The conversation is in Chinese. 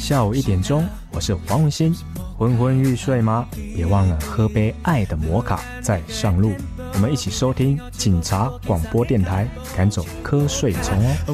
下午1点钟，我是黄文欣。昏昏欲睡吗？别忘了喝杯爱的摩卡再上路。我们一起收听警察广播电台，赶走瞌睡虫哦。